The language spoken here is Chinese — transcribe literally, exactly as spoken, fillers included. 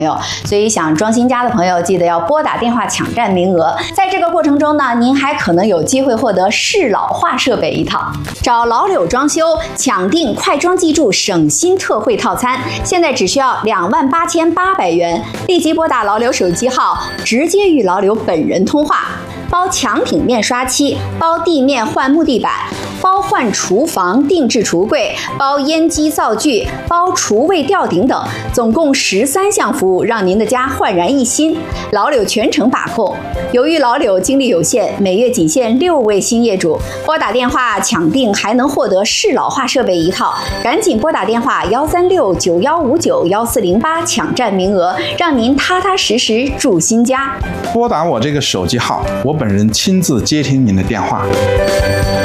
友，所以想装新家的朋友记得要拨打电话抢占名额。在这个过程中呢，您还可能有机会获得适老化设备一套。找老柳装修抢订快装记住省心特惠套餐，现在只需要两万八千八百元，立即拨打老柳手机号，直接与老柳本人通话。包墙体面刷漆，包地面换木地板，包换厨房定制橱柜，包烟机灶具，包厨卫吊顶等，总共十三项服务，让您的家焕然一新。老柳全程把控。由于老柳精力有限，每月仅限六位新业主，拨打电话抢订还能获得适老化设备一套，赶紧拨打电话幺三六九幺五九幺四零八抢占名额，让您踏踏实实住新家。 拨打我这个手机号，我本人亲自接听您的电话。